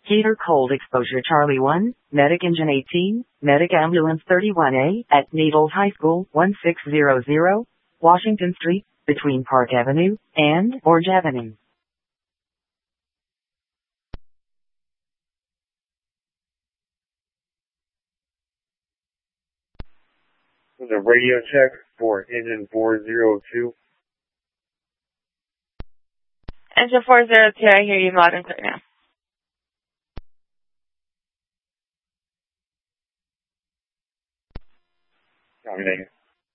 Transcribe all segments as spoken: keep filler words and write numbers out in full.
Heater cold exposure Charlie one, Medic Engine eighteen, Medic Ambulance thirty-one A at Naples High School one six zero zero, Washington Street, between Park Avenue and Orange Avenue. The radio check for engine four zero two. Engine four zero two, I hear you loud and clear now. Copy, thank you.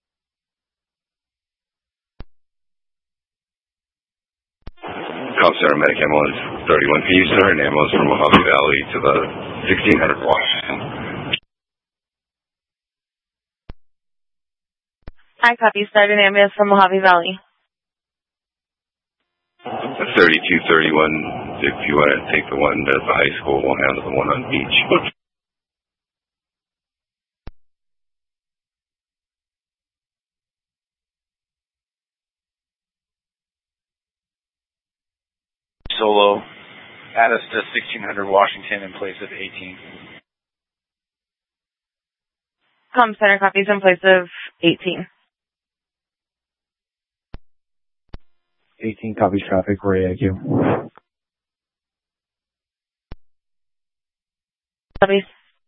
Call Center Medic Ambulance thirty-one. Can you send an ambulance from Mojave Valley to the sixteen hundred Washington? Hi, copy. Start an ambulance from Mojave Valley. thirty-two thirty-one, if you want to take the one to the high school, we'll handle the one on beach. Solo, add us to sixteen hundred Washington in place of eighteen. Com Center copies in place of eighteen. eighteen copies traffic, Roy A Q. Copies.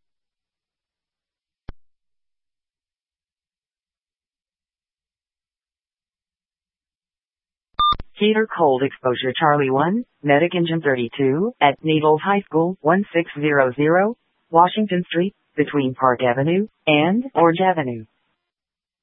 Heater cold exposure Charlie one, Medic Engine thirty-two at Naples High School one six zero zero, Washington Street, between Park Avenue and Orange Avenue.